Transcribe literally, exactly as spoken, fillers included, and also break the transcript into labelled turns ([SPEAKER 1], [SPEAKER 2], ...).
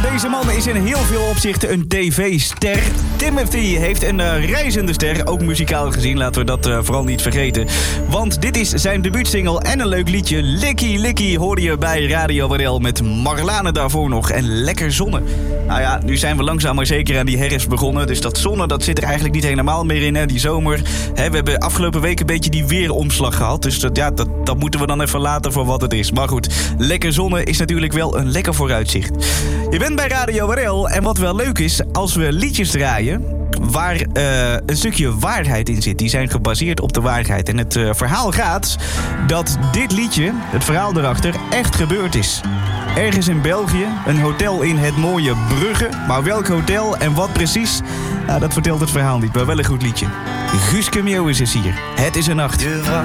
[SPEAKER 1] Deze man is in heel veel opzichten een tv-ster. Timothy heeft een uh, reizende ster, ook muzikaal gezien. Laten we dat uh, vooral niet vergeten. Want dit is zijn debuutsingle en een leuk liedje. Likkie Likkie hoorde je bij Radio W R L met Marlane daarvoor nog. En lekker zonnen. Nou ja, nu zijn we langzaam maar zeker aan die herfst begonnen. Dus dat zonnen, dat zit er eigenlijk niet helemaal meer in, hè, die zomer. Hè, we hebben afgelopen week een beetje die weeromslag gehad. Dus dat, ja, dat, dat moeten we dan even laten voor wat het is. Maar goed, lekker zonnen is natuurlijk wel een lekker vooruitzicht. Je bent bij Radio W R L en wat wel leuk is, als we liedjes draaien waar uh, een stukje waarheid in zit. Die zijn gebaseerd op de waarheid. En het uh, verhaal gaat dat dit liedje, het verhaal erachter, echt gebeurd is. Ergens in België, een hotel in het mooie Brugge. Maar welk hotel en wat precies? Nou, dat vertelt het verhaal niet, maar wel een goed liedje. Guuske Meeuwis is hier. Het is een nacht.